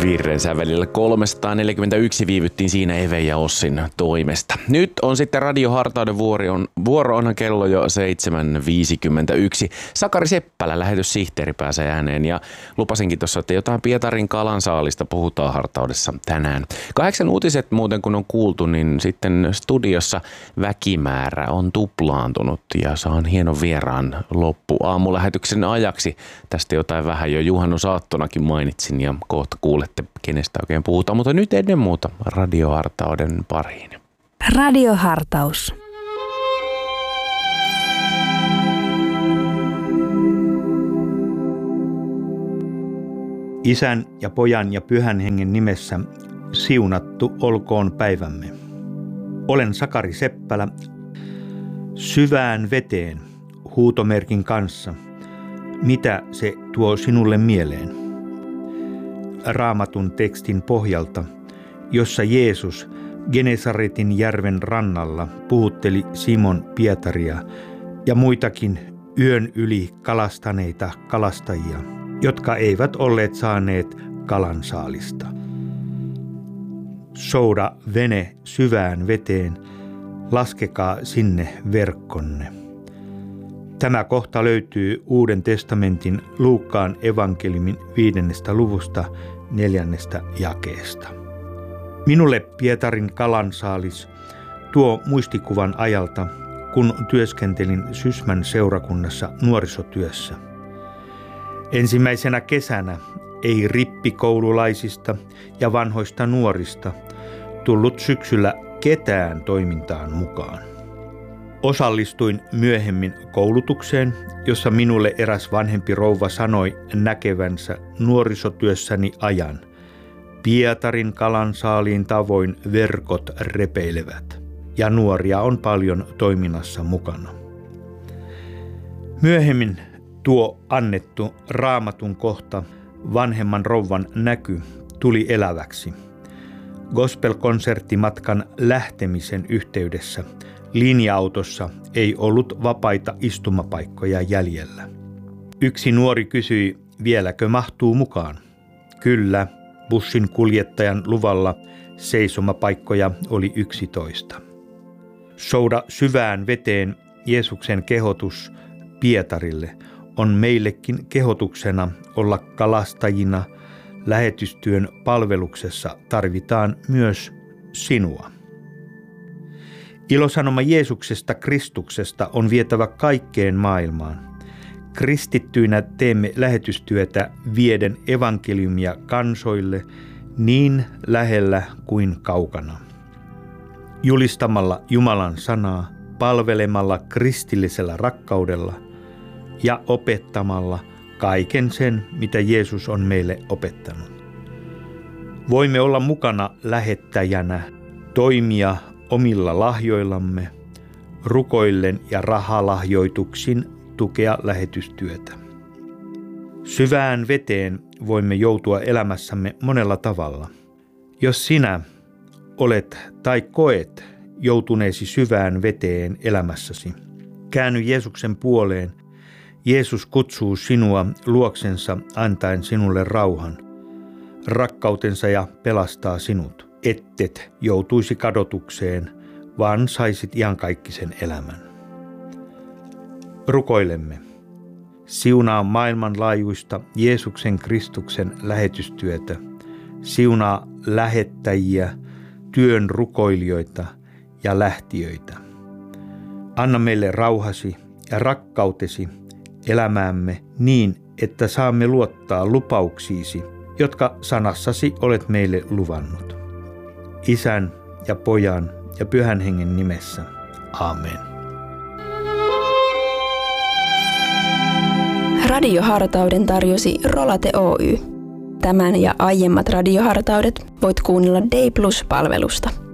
virrensä välillä 341 viivyttiin siinä Eve ja Ossin toimesta. Nyt on sitten Radio Hartauden vuoro, onhan kello jo 7.51. Sakari Seppälä, lähetyssihteeri, pääsee ääneen ja lupasinkin tuossa, että jotain Pietarin kalansaalista puhutaan Hartaudessa tänään. 8 uutiset muuten kun on kuultu, niin sitten studiossa väkimäärä on tuplaantunut ja saan hienon vieraan loppuaamulähetyksen ajaksi. Tästä jotain vähän jo juhannusaattonakin mainitsin ja kohta kuulette, kenestä oikein puhutaan, mutta nyt ennen muuta Radio Hartauden pariin. Radio Hartaus. Isän ja Pojan ja Pyhän Hengen nimessä siunattu olkoon päivämme. Olen Sakari Seppälä, syvään veteen huutomerkin kanssa. Mitä se tuo sinulle mieleen? Raamatun tekstin pohjalta, jossa Jeesus Genesaretin järven rannalla puhutteli Simon Pietaria ja muitakin yön yli kalastaneita kalastajia, jotka eivät olleet saaneet kalansaalista. Souda vene syvään veteen, laskekaa sinne verkkonne. Tämä kohta löytyy Uuden testamentin Luukkaan evankeliumin 5. luvusta 4. jakeesta. Minulle Pietarin kalansaalis tuo muistikuvan ajalta, kun työskentelin Sysmän seurakunnassa nuorisotyössä. Ensimmäisenä kesänä ei rippikoululaisista ja vanhoista nuorista tullut syksyllä ketään toimintaan mukaan. Osallistuin myöhemmin koulutukseen, jossa minulle eräs vanhempi rouva sanoi näkevänsä nuorisotyössäni ajan. Pietarin kalansaaliin tavoin verkot repeilevät ja nuoria on paljon toiminnassa mukana. Myöhemmin tuo annettu Raamatun kohta, vanhemman rouvan näky, tuli eläväksi. Gospel-konserttimatkan lähtemisen yhteydessä linja-autossa ei ollut vapaita istumapaikkoja jäljellä. Yksi nuori kysyi, vieläkö mahtuu mukaan? Kyllä, bussin kuljettajan luvalla seisomapaikkoja oli 11. Souda syvään veteen Jeesuksen kehotus Pietarille on meillekin kehotuksena olla kalastajina. Lähetystyön palveluksessa tarvitaan myös sinua. Ilosanoma Jeesuksesta Kristuksesta on vietävä kaikkeen maailmaan. Kristittyinä teemme lähetystyötä vieden evankeliumia kansoille niin lähellä kuin kaukana. Julistamalla Jumalan sanaa, palvelemalla kristillisellä rakkaudella ja opettamalla kaiken sen, mitä Jeesus on meille opettanut. Voimme olla mukana lähettäjänä, toimia omilla lahjoillamme, rukoillen ja rahalahjoituksin tukea lähetystyötä. Syvään veteen voimme joutua elämässämme monella tavalla. Jos sinä olet tai koet joutuneesi syvään veteen elämässäsi, käänny Jeesuksen puoleen. Jeesus kutsuu sinua luoksensa antaen sinulle rauhan, rakkautensa ja pelastaa sinut, ettet joutuisi kadotukseen, vaan saisit iankaikkisen elämän. Rukoilemme. Siunaa maailmanlaajuista Jeesuksen Kristuksen lähetystyötä. Siunaa lähettäjiä, työn rukoilijoita ja lähtiöitä. Anna meille rauhasi ja rakkautesi elämäämme niin, että saamme luottaa lupauksiisi, jotka sanassasi olet meille luvannut. Isän ja Pojan ja Pyhän Hengen nimessä. Aamen. Radio Hartauden tarjosi Rolate Oy. Tämän ja aiemmat radiohartaudet voit kuunnella Day Plus-palvelusta.